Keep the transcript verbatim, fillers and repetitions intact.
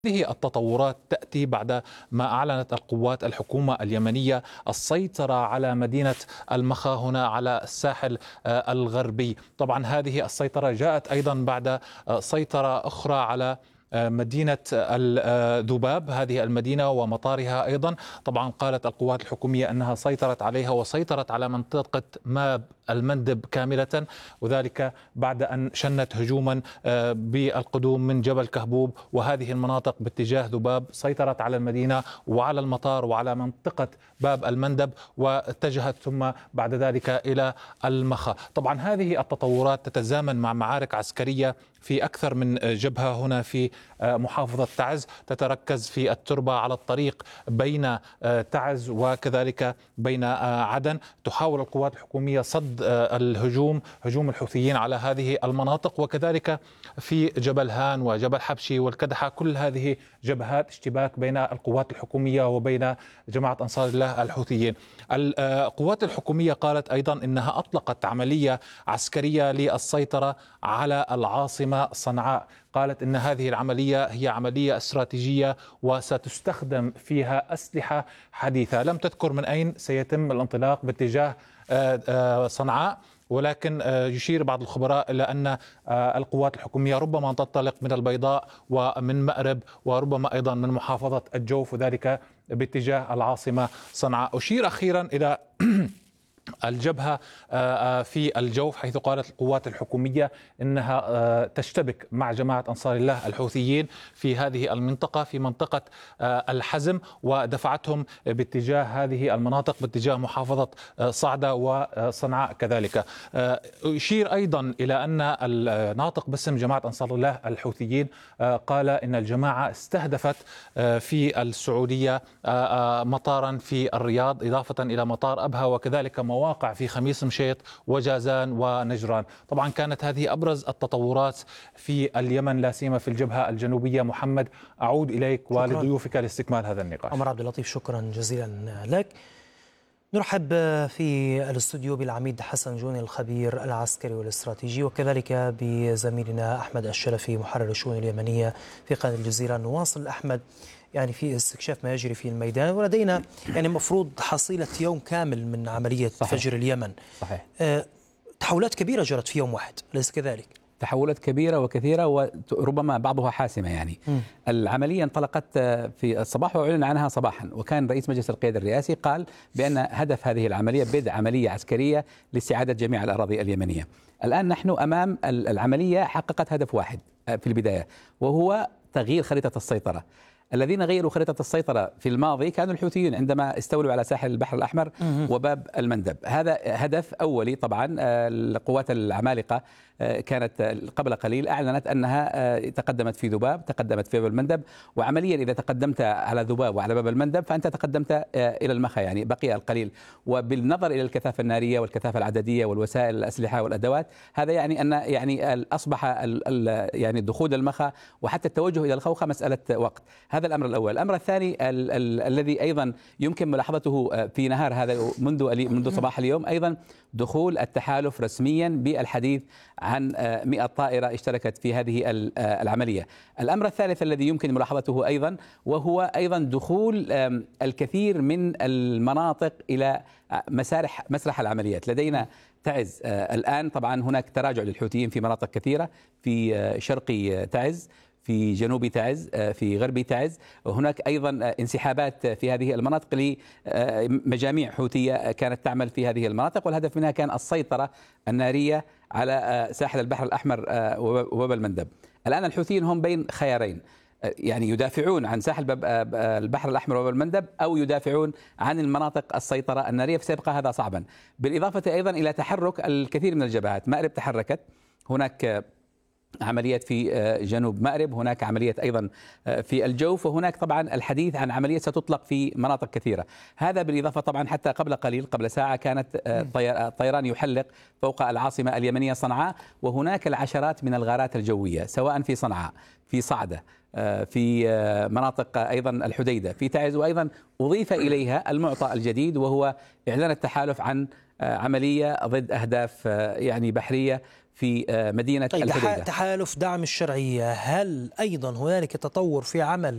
هذه التطورات تأتي بعد ما أعلنت القوات الحكومة اليمنية السيطرة على مدينة المخا هنا على الساحل الغربي. طبعا هذه السيطرة جاءت أيضا بعد سيطرة أخرى على مدينة الذباب، هذه المدينة ومطارها أيضا. طبعا قالت القوات الحكومية أنها سيطرت عليها وسيطرت على منطقة ماب المندب كاملة، وذلك بعد أن شنت هجوما بالقدوم من جبل كهبوب وهذه المناطق باتجاه ذباب. سيطرت على المدينة وعلى المطار وعلى منطقة باب المندب واتجهت ثم بعد ذلك إلى المخا. طبعا هذه التطورات تتزامن مع معارك عسكرية في أكثر من جبهة هنا في محافظة تعز، تتركز في التربة على الطريق بين تعز وكذلك بين عدن. تحاول القوات الحكومية صد الهجوم هجوم الحوثيين على هذه المناطق، وكذلك في جبل هان وجبل حبشي والكدحة، كل هذه جبهات اشتباك بين القوات الحكومية وبين جماعة أنصار الله الحوثيين. القوات الحكومية قالت أيضا إنها أطلقت عملية عسكرية للسيطرة على العاصمة صنعاء. قالت إن هذه العملية هي عملية استراتيجية وستستخدم فيها أسلحة حديثة. لم تذكر من أين سيتم الانطلاق باتجاه صنعاء، ولكن يشير بعض الخبراء إلى أن القوات الحكومية ربما تنطلق من البيضاء ومن مأرب وربما أيضا من محافظة الجوف، وذلك باتجاه العاصمة صنعاء. أشير أخيرا إلى الجبهة في الجوف، حيث قالت القوات الحكومية إنها تشتبك مع جماعة أنصار الله الحوثيين في هذه المنطقة، في منطقة الحزم، ودفعتهم باتجاه هذه المناطق باتجاه محافظة صعدة وصنعاء كذلك. يشير أيضا إلى أن الناطق باسم جماعة أنصار الله الحوثيين قال إن الجماعة استهدفت في السعودية مطارا في الرياض إضافة إلى مطار أبها وكذلك مواقع في خميس مشيط وجازان ونجران. طبعا كانت هذه أبرز التطورات في اليمن، لا سيما في الجبهة الجنوبية. محمد، أعود إليك ولضيوفك لاستكمال هذا النقاش. عمر عبد اللطيف، شكرا جزيلا لك. نرحب في الاستوديو بالعميد حسن جوني الخبير العسكري والاستراتيجي، وكذلك بزميلنا أحمد الشرفي محرر الشؤون اليمنية في قناة الجزيرة. نواصل أحمد يعني في استكشاف ما يجري في الميدان، ولدينا يعني مفروض حصيلة يوم كامل من عملية صحيح. فجر اليمن. صحيح. أه تحولات كبيرة جرت في يوم واحد، أليس كذلك؟ تحولات كبيرة وكثيرة وربما بعضها حاسمة. يعني م. العملية انطلقت في الصباح وأعلن عنها صباحا، وكان رئيس مجلس القيادة الرئاسي قال بأن هدف هذه العملية بدء عملية عسكرية لاستعادة جميع الأراضي اليمنية. الآن نحن أمام العملية حققت هدف واحد في البداية، وهو تغيير خريطة السيطرة. الذين غيروا خريطة السيطرة في الماضي كانوا الحوثيين عندما استولوا على ساحل البحر الأحمر وباب المندب. هذا هدف أولي. طبعا القوات العمالقة كانت قبل قليل أعلنت أنها تقدمت في ذباب، تقدمت في باب المندب، وعمليا إذا تقدمت على ذباب وعلى باب المندب فأنت تقدمت إلى المخا، يعني بقي القليل. وبالنظر إلى الكثافة النارية والكثافة العددية والوسائل الأسلحة والأدوات، هذا يعني أن يعني أصبح يعني الدخول المخا وحتى التوجه إلى الخوخة مسألة وقت. هذا الأمر الأول. الأمر الثاني ال ال الذي أيضا يمكن ملاحظته في نهار هذا منذ منذ صباح اليوم، أيضا دخول التحالف رسميا بالحديث عن مئة طائرة اشتركت في هذه العملية. الأمر الثالث الذي يمكن ملاحظته أيضا، وهو أيضا دخول الكثير من المناطق إلى مسارح مسرح العمليات. لدينا تعز الآن طبعا هناك تراجع للحوثيين في مناطق كثيرة، في شرقي تعز، في جنوب تعز، في غرب تعز. هناك أيضا انسحابات في هذه المناطق لمجاميع حوثية كانت تعمل في هذه المناطق، والهدف منها كان السيطرة النارية على ساحل البحر الأحمر وباب المندب. الآن الحوثيين هم بين خيارين، يعني يدافعون عن ساحل البحر الأحمر وباب المندب أو يدافعون عن المناطق السيطرة النارية، فسيبقى هذا صعبا. بالإضافة أيضا إلى تحرك الكثير من الجبهات. مأرب تحركت، هناك عمليات في جنوب مأرب، هناك عمليات أيضا في الجوف، وهناك طبعا الحديث عن عمليات ستطلق في مناطق كثيرة. هذا بالإضافة طبعا حتى قبل قليل قبل ساعة كانت طيران يحلق فوق العاصمة اليمنية صنعاء، وهناك العشرات من الغارات الجوية سواء في صنعاء، في صعدة، في مناطق أيضا الحديدة، في تعز. وأيضا أضيف إليها المعطى الجديد وهو إعلان التحالف عن عملية ضد أهداف يعني بحرية في مدينة طيب الحديدة. تحالف دعم الشرعية، هل أيضا هنالك تطور في عمل